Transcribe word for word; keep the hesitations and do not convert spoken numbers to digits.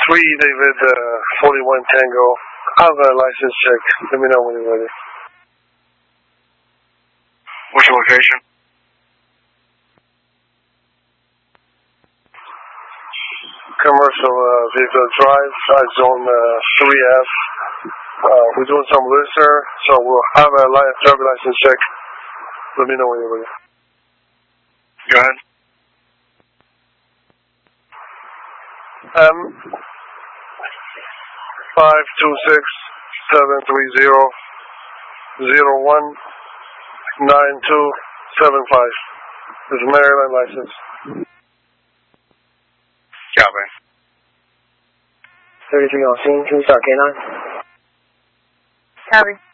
three David uh, forty-one Tango. Have a license check. Let me know when you're ready. What's your location? Commercial uh, vehicle drive, uh, zone uh, three F. Uh, we're doing some listener, so we'll have a li driver license check. Let me know when you're ready. Go ahead. M five two six seven three zero zero one nine two seven five. This is Maryland license. Copy. thirty-three Austin, can we start K nine? Copy.